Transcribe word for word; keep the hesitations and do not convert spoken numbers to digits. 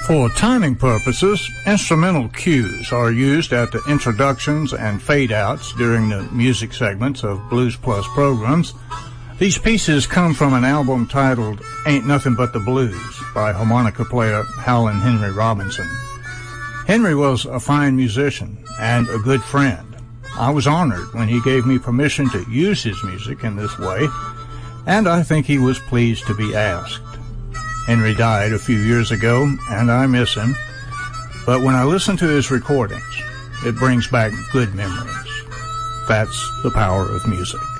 For timing purposes, instrumental cues are used at the introductions and fade-outs during the music segments of Blues Plus programs. These pieces come from an album titled Ain't Nothing But the Blues by harmonica player Howlin' Henry Robinson. Henry was a fine musician and a good friend. I was honored when he gave me permission to use his music in this way, and I think he was pleased to be asked. Henry died a few years ago, and I miss him, but when I listen to his recordings, it brings back good memories. That's the power of music.